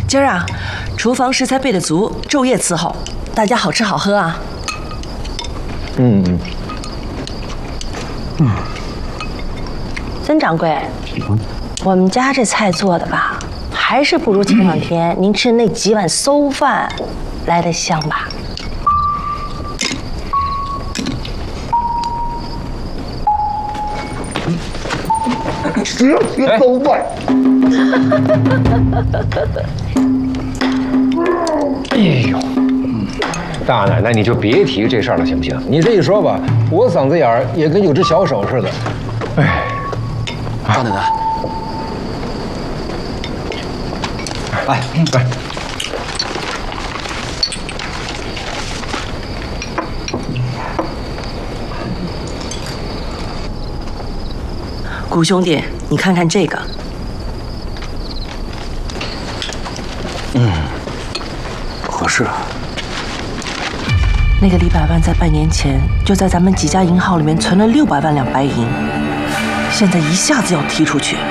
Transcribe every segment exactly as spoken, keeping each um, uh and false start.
今儿啊，厨房食材备得足，昼夜伺候，大家好吃好喝啊。 嗯嗯嗯。曾掌柜，嗯、我们家这菜做的吧，还是不如前两天您吃那几碗馊饭来得香吧？ 十几馊饭。 哎呦，大奶奶，你就别提这事儿了，行不行？你这一说吧，我嗓子眼儿也跟有只小手似的。哎， 赵奶奶， 来来， 谷兄弟，你看看这个。 嗯，合适。 那个李百万在半年前就在咱们几家银行里面存了六百万两白银，现在一下子要提出去。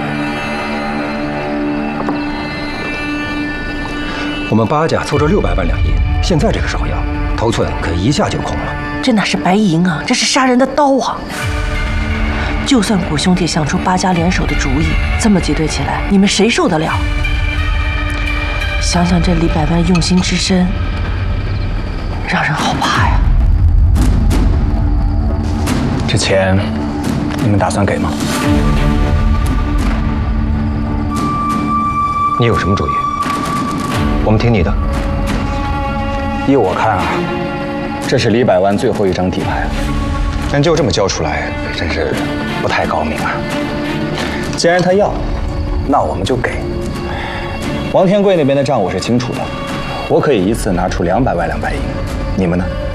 我们八家凑着六百万两银，现在这个时候要，头寸可一下就空了。 这哪是白银啊，这是杀人的刀啊！就算谷兄弟想出八家联手的主意，这么结对起来，你们谁受得了？想想这李百万用心之深，让人好怕呀。 这钱你们打算给吗？ 你有什么主意？我们听你的。 依我看啊，这是李百万最后一张底牌，但就这么交出来，真是不太高明啊。既然他要，那我们就给。王天贵那边的账我是清楚的，我可以一次拿出两百万两白银，你们呢？